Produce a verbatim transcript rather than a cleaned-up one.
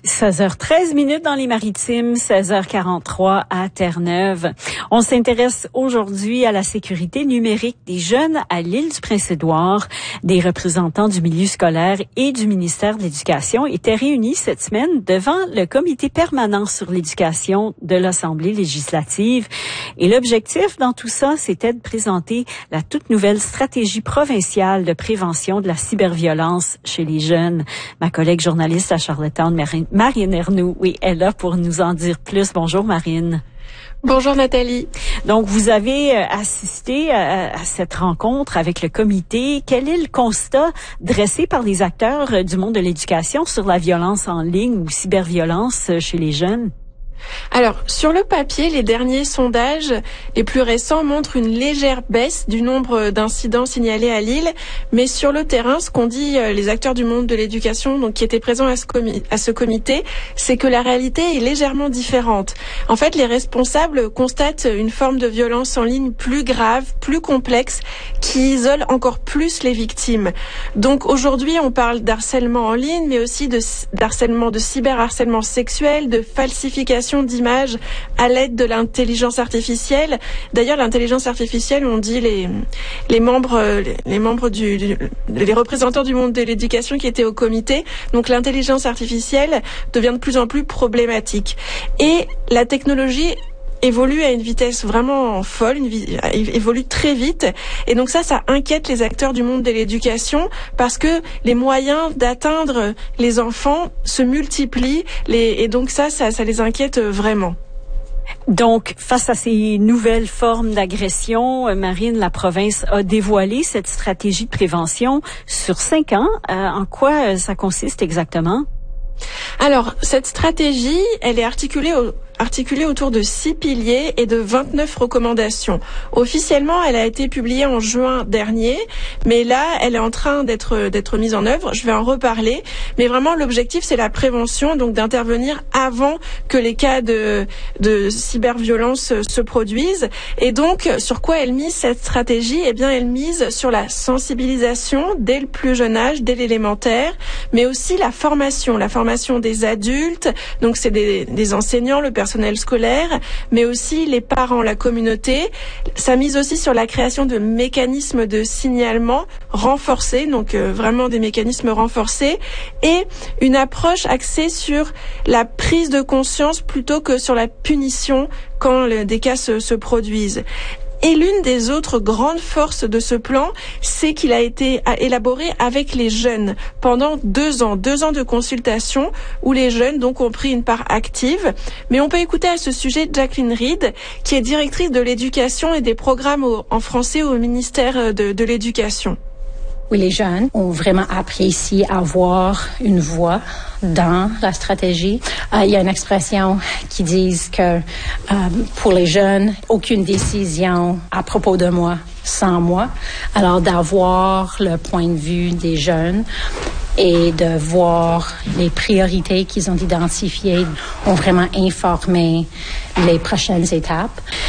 seize heures treize minutes dans les Maritimes, seize heures quarante-trois à Terre-Neuve. On s'intéresse aujourd'hui à la sécurité numérique des jeunes à l'île du Prince-Édouard. Des représentants du milieu scolaire et du ministère de l'Éducation étaient réunis cette semaine devant le comité permanent sur l'éducation de l'Assemblée législative. Et l'objectif dans tout ça, c'était de présenter la toute nouvelle stratégie provinciale de prévention de la cyberviolence chez les jeunes. Ma collègue journaliste à Charlottetown, Marine Ernoult, oui, est là pour nous en dire plus. Bonjour Marine. Bonjour Nathalie. Donc, vous avez assisté à, à cette rencontre avec le comité. Quel est le constat dressé par les acteurs du monde de l'éducation sur la violence en ligne ou cyberviolence chez les jeunes? Alors, sur le papier, les derniers sondages les plus récents montrent une légère baisse du nombre d'incidents signalés à l'île, mais sur le terrain, ce qu'ont dit les acteurs du monde de l'éducation, donc qui étaient présents à ce, comi- à ce comité, c'est que la réalité est légèrement différente. En fait, les responsables constatent une forme de violence en ligne plus grave, plus complexe, qui isole encore plus les victimes. Donc aujourd'hui, on parle d'harcèlement en ligne, mais aussi de d'harcèlement, de cyberharcèlement sexuel, de falsification d'images à l'aide de l'intelligence artificielle. D'ailleurs, l'intelligence artificielle, on dit les les membres les membres du, du les représentants du monde de l'éducation qui étaient au comité. Donc l'intelligence artificielle devient de plus en plus problématique. Et la technologie évolue à une vitesse vraiment folle, une vi- évolue très vite. Et donc ça, ça inquiète les acteurs du monde de l'éducation parce que les moyens d'atteindre les enfants se multiplient. Les, et donc ça, ça, ça les inquiète vraiment. Donc, face à ces nouvelles formes d'agression, Marine, la province a dévoilé cette stratégie de prévention sur cinq ans. Euh, en quoi ça consiste exactement? Alors, cette stratégie, elle est articulée au articulée autour de six piliers et de vingt-neuf recommandations. Officiellement, elle a été publiée en juin dernier, mais là, elle est en train d'être d'être mise en œuvre. Je vais en reparler, mais vraiment l'objectif, c'est la prévention, donc d'intervenir avant que les cas de de cyberviolence se produisent. Et donc, sur quoi elle mise cette stratégie? Eh bien, elle mise sur la sensibilisation dès le plus jeune âge, dès l'élémentaire, mais aussi la formation, la formation des adultes. Donc, c'est des, des enseignants, le personnel scolaire, mais aussi les parents, la communauté. Ça mise aussi sur la création de mécanismes de signalement renforcés, donc euh, vraiment des mécanismes renforcés, et une approche axée sur la prise de conscience plutôt que sur la punition quand le, des cas se, se produisent. Et l'une des autres grandes forces de ce plan, c'est qu'il a été élaboré avec les jeunes pendant deux ans, deux ans de consultation où les jeunes donc ont pris une part active. Mais on peut écouter à ce sujet Jacqueline Reed, qui est directrice de l'éducation et des programmes au, en français au ministère de, de l'Éducation. Oui, les jeunes ont vraiment apprécié avoir une voix dans la stratégie. Euh, il y a une expression qui dit que euh, pour les jeunes, aucune décision à propos de moi sans moi. Alors d'avoir le point de vue des jeunes et de voir les priorités qu'ils ont identifiées ont vraiment informé les prochaines étapes.